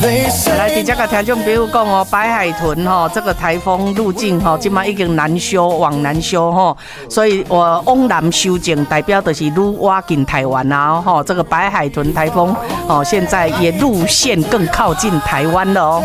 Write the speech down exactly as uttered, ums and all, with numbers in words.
来，伫这个听众朋友讲哦，白海豚吼，这个台风路径吼，今嘛已经南修往南修吼，所以我往南修正，代表的是愈挖近台湾啊吼，这个白海豚台风哦，现在也路线更靠近台湾了哦。